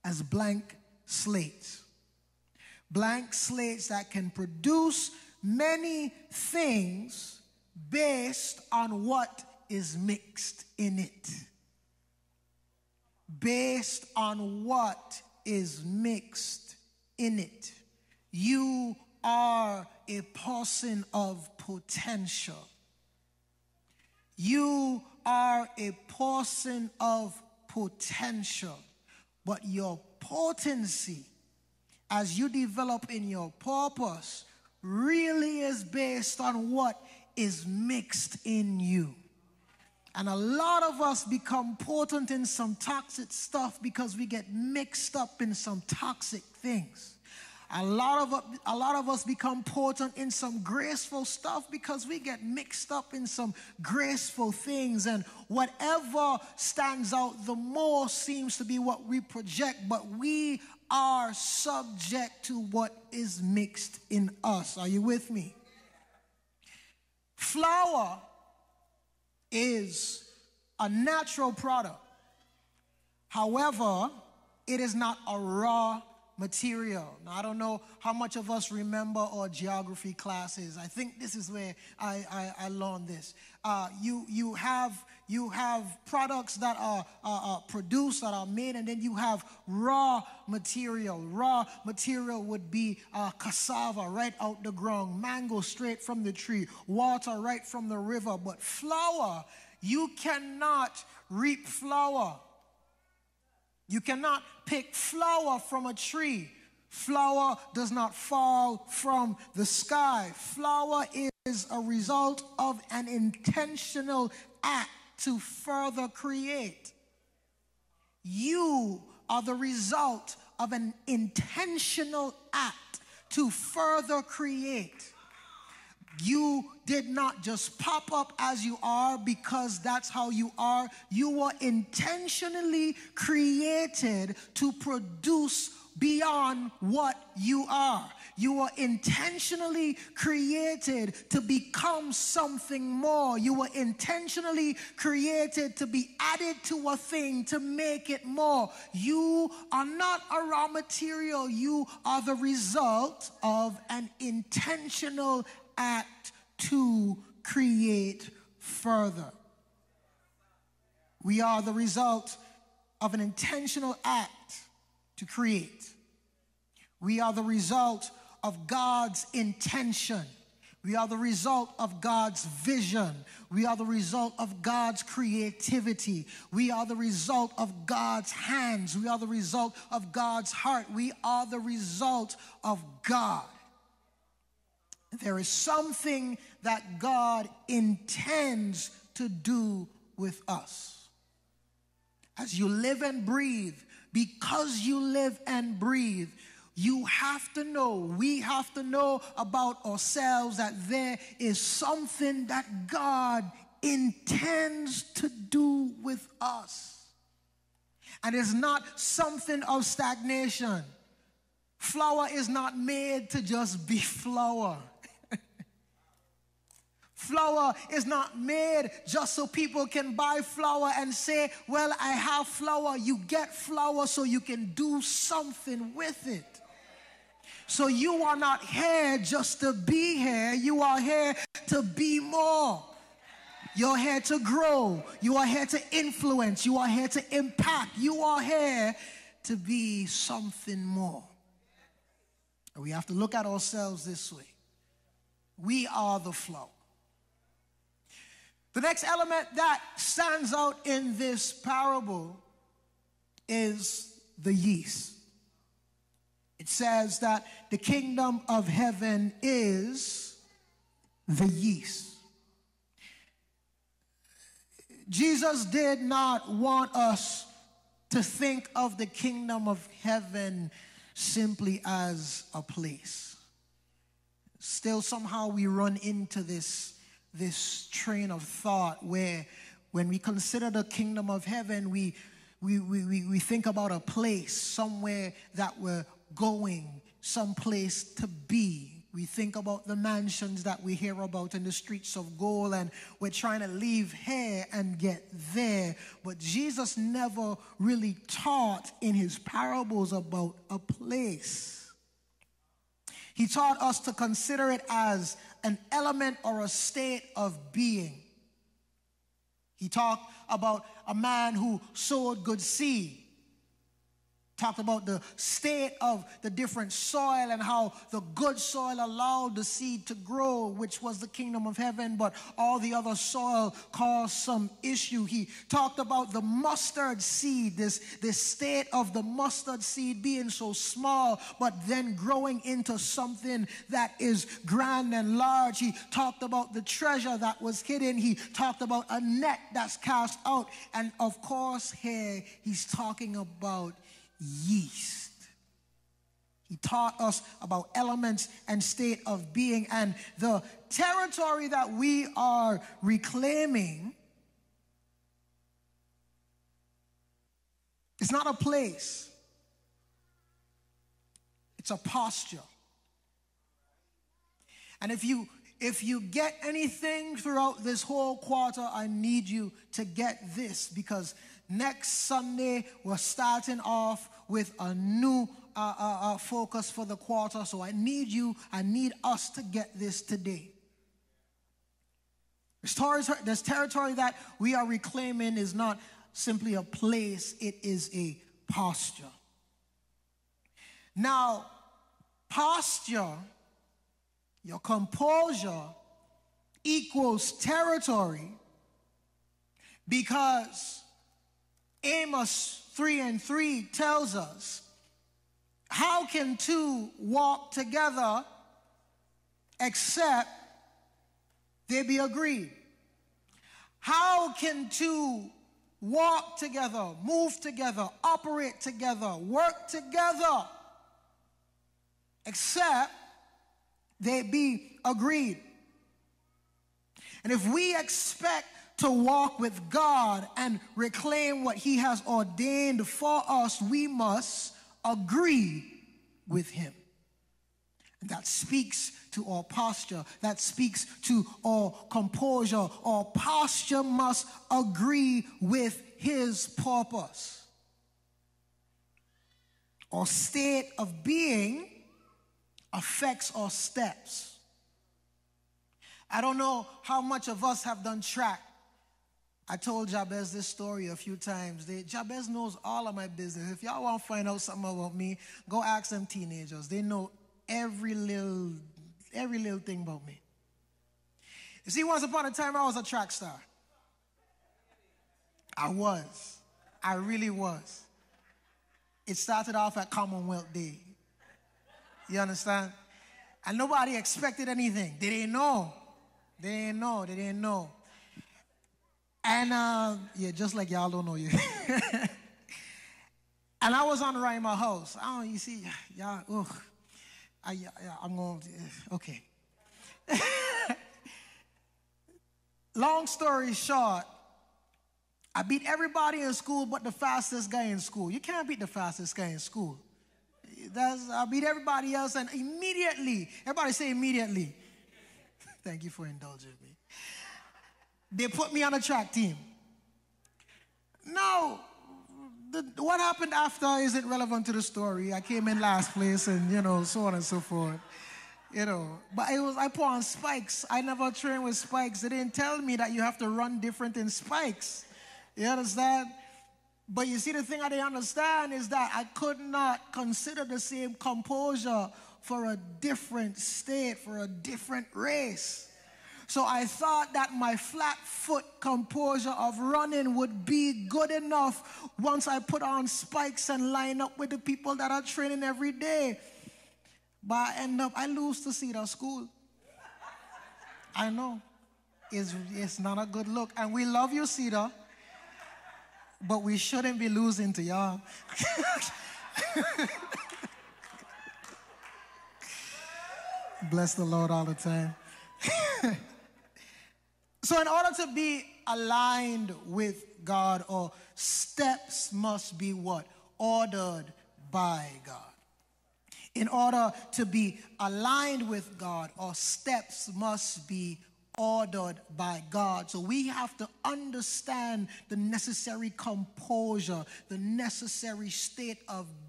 as blank slates. Blank slates that can produce many things based on what is mixed in it. Based on what is mixed in it. You are a person of potential. You are a person of potential. But your potency, as you develop in your purpose, really is based on what is mixed in you. And a lot of us become potent in some toxic stuff because we get mixed up in some toxic things. A lot of us become potent in some graceful stuff because we get mixed up in some graceful things. And whatever stands out the most seems to be what we project, but we are subject to what is mixed in us. Are you with me? Flour is a natural product. However, it is not a raw material. Now, I don't know how much of us remember our geography classes. I think this is where I learned this. You have products that are produced, that are made, and then you have raw material. Raw material would be cassava right out the ground, mango straight from the tree, water right from the river. But flour, you cannot reap flour. You cannot pick flour from a tree. Flour does not fall from the sky. Flour is a result of an intentional act to further create. You are the result of an intentional act to further create. You did not just pop up as you are because that's how you are. You were intentionally created to produce beyond what you are. You were intentionally created to become something more. You were intentionally created to be added to a thing, to make it more. You are not a raw material. You are the result of an intentional act to create further. We are the result of an intentional act to create. We are the result of God's intention. We are the result of God's vision. We are the result of God's creativity. We are the result of God's hands. We are the result of God's heart. We are the result of God. There is something that God intends to do with us. As you live and breathe, because you live and breathe, you have to know, we have to know about ourselves that there is something that God intends to do with us. And it's not something of stagnation. Flour is not made to just be flour. Flour is not made just so people can buy flour and say, well, I have flour. You get flour so you can do something with it. So you are not here just to be here. You are here to be more. You're here to grow. You are here to influence. You are here to impact. You are here to be something more. And we have to look at ourselves this way. We are the flour. The next element that stands out in this parable is the yeast. It says that the kingdom of heaven is the yeast. Jesus did not want us to think of the kingdom of heaven simply as a place. Still, somehow we run into this train of thought where when we consider the kingdom of heaven, we think about a place, somewhere that we're going, some place to be. We think about the mansions that we hear about in the streets of gold, and we're trying to leave here and get there. But Jesus never really taught in his parables about a place. He taught us to consider it as an element or a state of being. He talked about a man who sowed good seed. Talked about the state of the different soil and how the good soil allowed the seed to grow, which was the kingdom of heaven, but all the other soil caused some issue. He talked about the mustard seed, this state of the mustard seed being so small, but then growing into something that is grand and large. He talked about the treasure that was hidden. He talked about a net that's cast out. And of course, here he's talking about yeast. He taught us about elements and state of being, and the territory that we are reclaiming is not a place. It's a posture. And if you get anything throughout this whole quarter, I need you to get this, because next Sunday, we're starting off with a new focus for the quarter. So I need us to get this today. This territory that we are reclaiming is not simply a place, it is a posture. Now, posture, your composure, equals territory, because Amos 3:3 tells us, how can two walk together except they be agreed? How can two walk together, move together, operate together, work together, except they be agreed? And if we expect to walk with God and reclaim what he has ordained for us, we must agree with him. And that speaks to our posture. That speaks to our composure. Our posture must agree with his purpose. Our state of being affects our steps. I don't know how much of us have done track. I told Jabez this story a few times. Jabez knows all of my business. If y'all want to find out something about me, go ask them teenagers. They know every little thing about me. You see, once upon a time, I was a track star. I really was. It started off at Commonwealth Day. You understand? And nobody expected anything. They didn't know. And, just like y'all don't know you. And I was on Rima House. You see, y'all, I'm going to, okay. Long story short, I beat everybody in school but the fastest guy in school. You can't beat the fastest guy in school. I beat everybody else, and immediately, everybody say immediately. Thank you for indulging me. They put me on a track team. Now, what happened after isn't relevant to the story. I came in last place and, so on and so forth. But I put on spikes. I never trained with spikes. They didn't tell me that you have to run different in spikes. You understand? But you see, the thing I didn't understand is that I could not consider the same composure for a different state, for a different race. So I thought that my flat foot composure of running would be good enough once I put on spikes and line up with the people that are training every day. But I lose to Cedar School. I know. It's not a good look. And we love you, Cedar. But we shouldn't be losing to y'all. Bless the Lord all the time. So in order to be aligned with God, or steps must be what? Ordered by God. In order to be aligned with God, our steps must be ordered by God. So we have to understand the necessary composure, the necessary state of